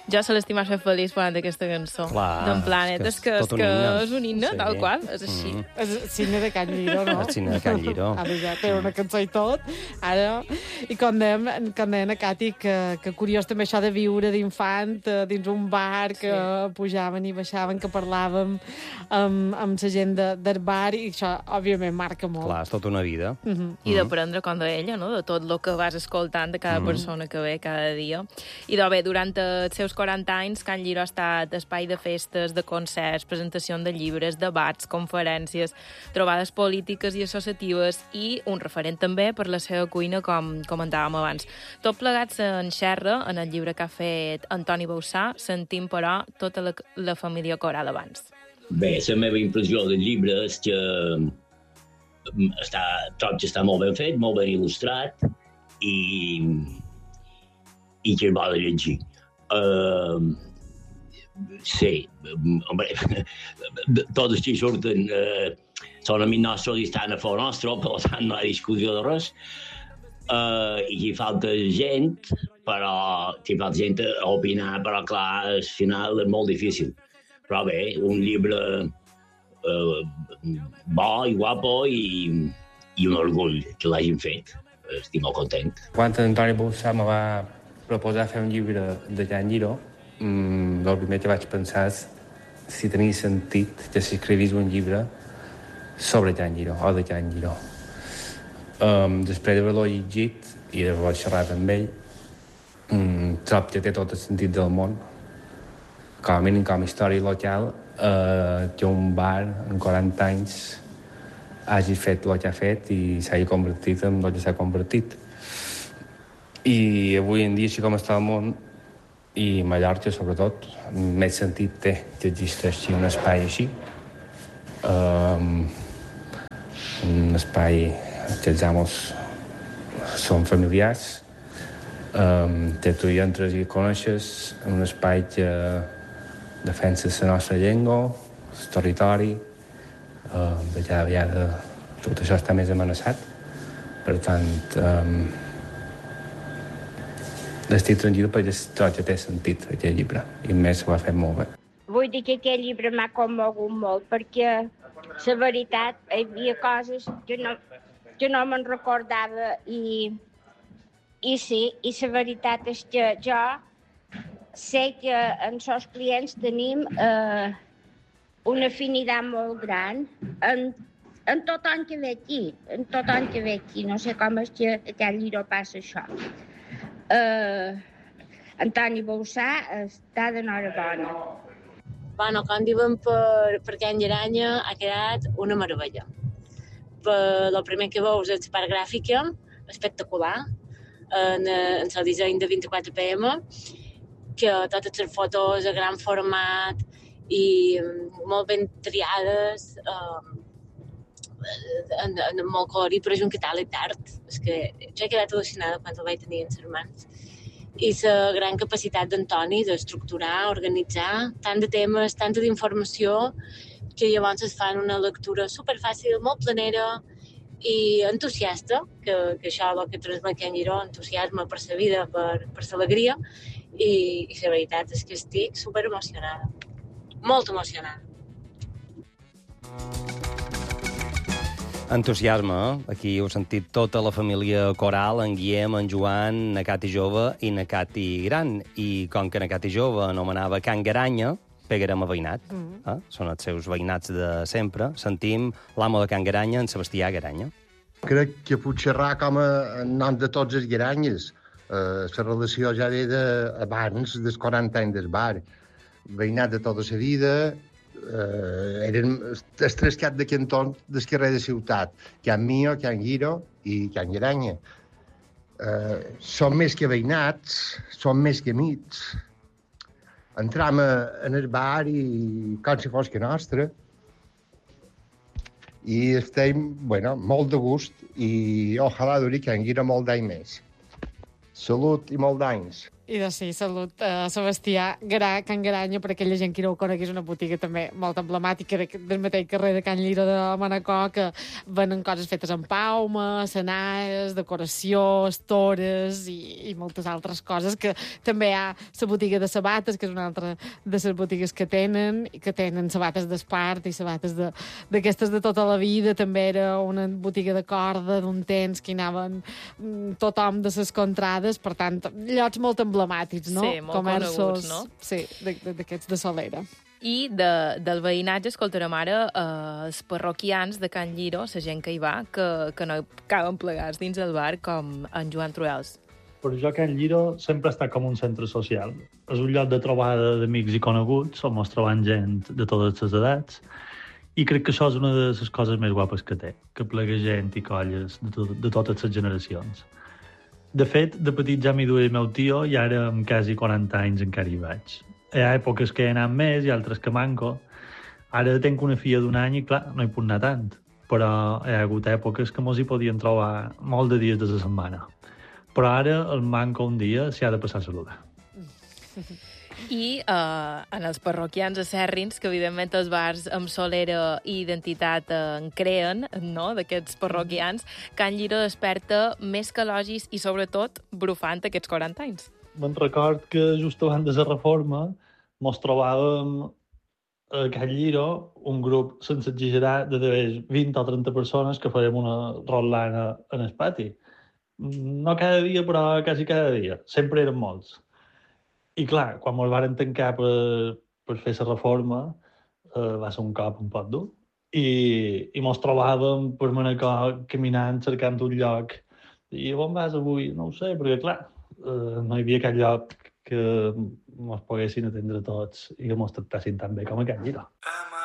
Jo se l'estima fer feliç quan aquesta cançó. Clar, d'en Planet. És que és un himne, Sí. tal qual, és així. És el cine de Can Lliro, no? El cine de Can Lliro. Ara ja té una cançó i tot. Ara, i quan dèiem a Cati que curiós també això de viure d'infant dins un bar, que pujaven i baixaven, que parlàvem amb la gent del bar, i això, òbviament, marca molt. Clar, és tota una vida. I d'aprendre, com deia ella, no? De tot el que vas escoltant de cada persona que ve cada dia. I bé, durant els seus 40 anys, Can Lliro ha estat espai de festes, de concerts, presentació de llibres, debats, conferències, trobades polítiques i associatives, i un referent també per la seva cuina, com comentàvem abans. Tot plegat s'enxerra en el llibre que ha fet Antoni Bausà, sentim, però, tota la família coral abans. Bé, la meva impressió del llibre és que trobo que està molt ben fet, molt ben il·lustrat, i que és bo de llegir. Sí, hombre, tots els que hi surten són amics nostres i estan a favor nostre, per tant no hi ha discussió de res. I hi falta gent, però hi falta gent a opinar, però clar, al final és molt difícil. Però bé, un llibre bo i guapo i un orgull que l'hagin fet. Estic molt content. Quan Antoni Bausà me va proposar fer un llibre de Can Lliro, el primer que vaig pensar és si tenia sentit que s'escrivís un llibre sobre Can Lliro o de Can Lliro. Després d'haver-lo llegit i d'haver xerrat amb ell, trobo que té tot el sentit del món. Com a mínim, com a història local, que un bar en 40 anys hagi fet el que ha fet i s'hagi convertit en el que s'ha convertit. I avui en dia, així com està el món, i Mallorca, sobretot, més sentit té que existeixi un espai així. Un espai que els amos són familiars, que tu hi entres i coneixes, un espai que defensa la nostra llengua, el territori, de cada vegada tot això està més amenaçat. Per tant, estic tranquil perquè trobo que té sentit aquest llibre, i més ho ha fet molt bé. Vull dir que aquest llibre m'ha commogut molt, perquè la veritat hi havia coses que no me'n recordava, i sí, i la veritat és que jo sé que amb els clients tenim una afinitat molt gran en tothom que ve aquí, no sé com és que a Can Lliro passa això. Antoni Bausà està d'enhorabona. Bueno, com diuen per Can Llaranya, ha quedat una meravella. El primer que veus és la part gràfica, espectacular, en el disseny de 24pm, que totes les fotos a gran format i molt ben triades, molt colorit, però és un catàleg d'art. És que jo he quedat al·lucinada quan el vaig tenir en les mans. I la gran capacitat d'Antoni d'estructurar, organitzar tant de temes, tanta d'informació, que llavors es fan una lectura superfàcil, molt planera i entusiasta, que això és el que transmet Can Lliro, entusiasme per la vida, per l'alegria, i la veritat és que estic superemocionada, molt emocionada. Entusiasme, aquí heu sentit tota la família coral, en Guillem, en Joan, na Cati jove i na Cati gran. I com que na Cati jove anomenava Can Garanya, pegarem a veïnat. Són els seus veïnats de sempre. Sentim l'amo de Can Garanya, en Sebastià Garanya. Crec que puc xerrar com en nom de tots els garanyes. La relació ja ve d'abans dels 40 anys del bar. Veïnat de tota la vida, eren els tres caps de cantó del carrer de Ciutat, Can Mio, Can Lliro i Can Garanya. Són més que veïnats, són més que amics. Entram en el bar i com si fos que nostre. I estem, molt de gust i ojalà duri Can Lliro molt d'any més. Salut i molt d'anys. I de sí, salut Sebastià Can Garanya, per aquella gent que no ho conegui, és una botiga també molt emblemàtica del mateix carrer de Can Lliro de Manacor, que venen coses fetes en palma, senaes, decoració, estores i moltes altres coses, que també hi ha la botiga de sabates, que és una altra de les botigues que tenen, i que tenen sabates d'espart i sabates d'aquestes de tota la vida. També era una botiga de corda d'un temps que hi anaven tothom de les contrades, per tant, llocs molt emblemàtics, no? Sí, molt coneguts, no? Sí, d'aquests de Solera. I del veïnatge escoltarem ara els parroquians de Can Lliro, la gent que hi va, que no caben plegats dins el bar, com en Joan Truels. Per jo Can Lliro sempre està com un centre social. És un lloc de trobada d'amics i coneguts, on ens trobem gent de totes les edats, i crec que això és una de les coses més guapes que té, que plega gent i colles de totes les generacions. De fet, de petit ja m'hi duia el meu tio i ara amb quasi 40 anys encara hi vaig. Hi ha èpoques que he anat més i altres que manco. Ara tenc una filla d'un any i, clar, no hi puc anar tant. Però hi ha hagut èpoques que mos hi podien trobar molt de dies de la setmana. Però ara el manco un dia s'hi ha de passar a saludar. I en els parroquians acèrrins, que evidentment els bars amb solera i identitat en creen, no?, d'aquests parroquians, Can Lliro desperta més que elogis i, sobretot, brufant aquests 40 anys. Me'n record que just abans de la reforma mos trobàvem a Can Lliro un grup, sense exagerar, de 20 o 30 persones que fèiem una rotlana en el pati. No cada dia, però quasi cada dia. Sempre eren molts. I clar, quan ens varen tancar per fer la reforma, va ser un cop un poc dur. I ens trobàvem per Manacor caminant, cercant un lloc. I on vas avui? No ho sé, perquè clar, no hi havia cap lloc que ens poguessin atendre tots i que ens tractassin tan bé com a Can Lliro.